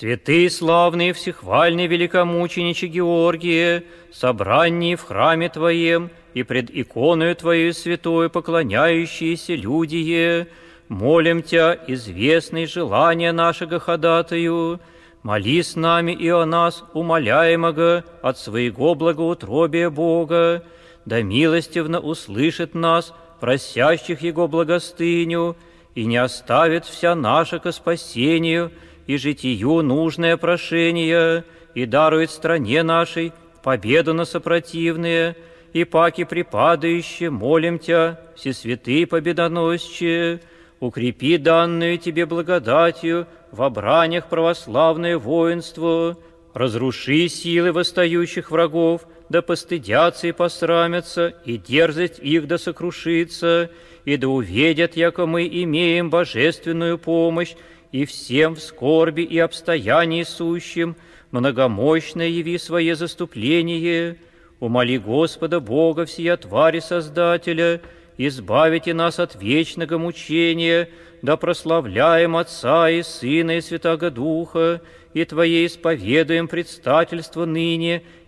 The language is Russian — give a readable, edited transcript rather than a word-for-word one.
Святый, славный, всехвальный великомучениче Георгие, собрании в храме Твоем и пред иконою Твоей святой поклоняющиеся людие, молим Тя, известные желания нашего ходатаю, моли с нами и о нас, умоляемого от своего благоутробия Бога, да милостивно услышит нас, просящих Его благостыню, и не оставит вся наша ко спасению и житию нужное прошение, и дарует стране нашей победу на сопротивные, и паки припадающие, молим Тя, всесвятые победоносче, укрепи данную Тебе благодатью во бранях православное воинство, разруши силы восстающих врагов, да постыдятся и посрамятся, и дерзость их да сокрушится, и да увидят, яко мы имеем божественную помощь, и всем в скорби и обстоянии сущим многомощно яви свое заступление. Умоли Господа Бога всея твари Создателя, избавите нас от вечного мучения, да прославляем Отца и Сына и Святаго Духа, и Твое исповедуем предстательство ныне